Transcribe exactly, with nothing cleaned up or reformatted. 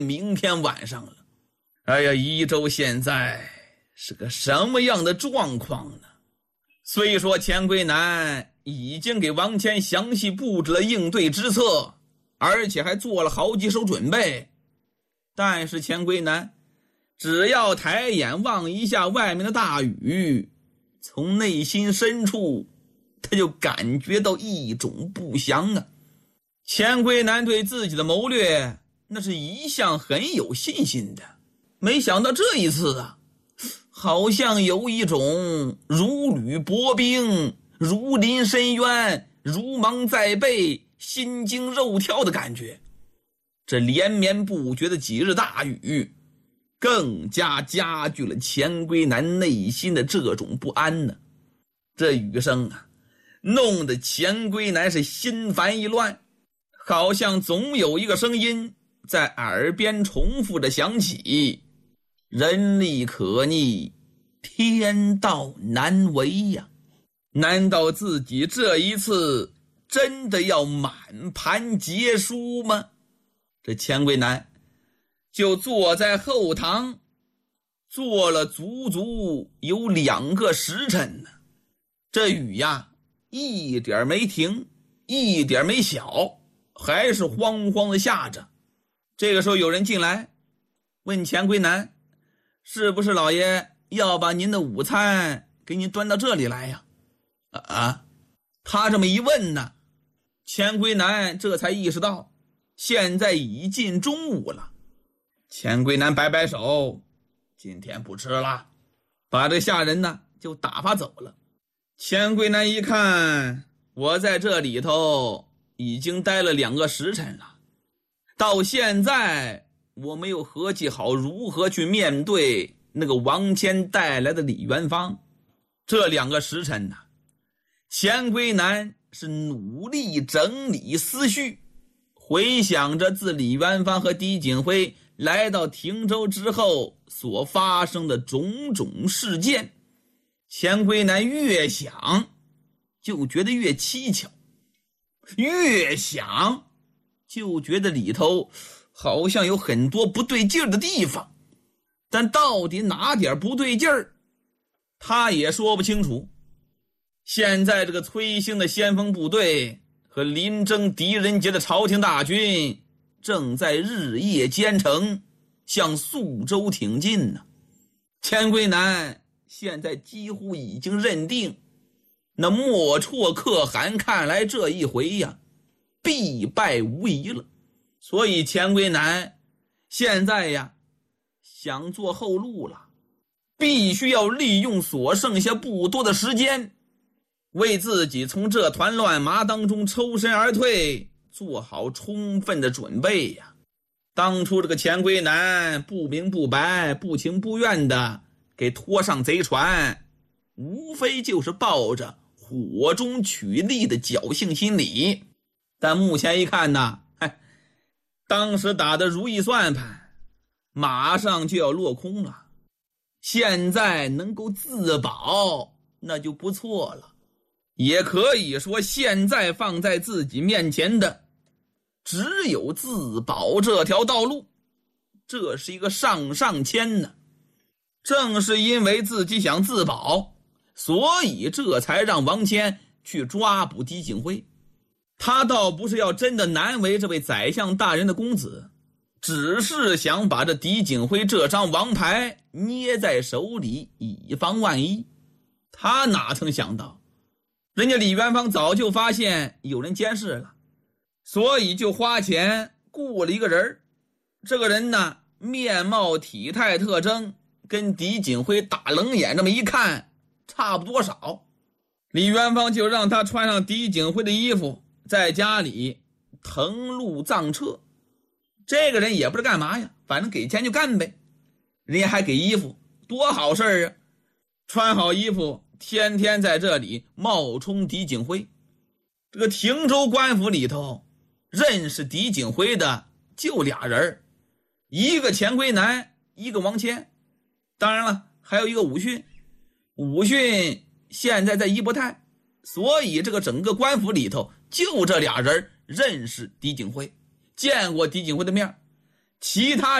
明天晚上了。哎呀，宜州现在是个什么样的状况呢？虽说钱龟南已经给王谦详细布置了应对之策，而且还做了好几手准备，但是钱龟南只要抬眼望一下外面的大雨，从内心深处他就感觉到一种不祥啊。钱龟南对自己的谋略那是一向很有信心的，没想到这一次啊，好像有一种如履薄冰、如临深渊、如芒在背、心惊肉跳的感觉。这连绵不绝的几日大雨更加加剧了钱龟南内心的这种不安呢。这雨声啊，弄得钱龟南是心烦意乱，好像总有一个声音在耳边重复着响起：人力可逆，天道难为呀。难道自己这一次真的要满盘皆输吗？这钱龟南就坐在后堂坐了足足有两个时辰呢。这雨呀，一点没停，一点没小，还是慌慌的下着。这个时候有人进来问钱龟南，是不是老爷要把您的午餐给您端到这里来呀？啊，他这么一问呢，钱龟南这才意识到现在已近中午了。钱龟南摆摆手，今天不吃了，把这下人呢就打发走了。钱龟南一看，我在这里头已经待了两个时辰了，到现在我没有合计好如何去面对那个王谦带来的李元芳。这两个时辰呢，钱龟南是努力整理思绪，回想着自李元芳和狄景辉来到汀州之后所发生的种种事件。钱龟南越想就觉得越蹊跷，越想就觉得里头好像有很多不对劲儿的地方，但到底哪点不对劲儿他也说不清楚。现在这个崔兴的先锋部队和临征狄仁杰的朝廷大军正在日夜兼程向宿州挺进呢。钱龟南现在几乎已经认定，那莫绰可汗看来这一回呀必败无疑了。所以钱龟南现在呀想做后路了，必须要利用所剩下不多的时间，为自己从这团乱麻当中抽身而退做好充分的准备呀。当初这个钱龟南不明不白、不情不愿的给拖上贼船，无非就是抱着火中取栗的侥幸心理。但目前一看呢，当时打的如意算盘马上就要落空了，现在能够自保那就不错了。也可以说现在放在自己面前的只有自保这条道路，这是一个上上签呢。正是因为自己想自保，所以这才让王谦去抓捕狄景辉。他倒不是要真的难为这位宰相大人的公子，只是想把这狄景辉这张王牌捏在手里，以防万一。他哪曾想到人家李元芳早就发现有人监视了，所以就花钱雇了一个人。这个人呢，面貌体态特征跟狄景辉打冷眼这么一看差不多少。李元芳就让他穿上狄景辉的衣服，在家里誊录藏册。这个人也不知干嘛呀，反正给钱就干呗，人家还给衣服，多好事啊！穿好衣服天天在这里冒充狄景辉。这个汀州官府里头认识狄景辉的就俩人，一个钱龟南，一个王谦，当然了还有一个武训。武训现在在一伯泰，所以这个整个官府里头就这俩人认识狄景辉，见过狄景辉的面。 其他